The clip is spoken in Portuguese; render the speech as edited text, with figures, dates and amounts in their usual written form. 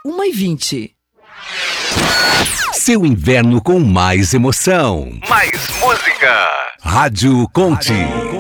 1h20. Seu inverno com mais emoção. Mais música. Rádio Conte.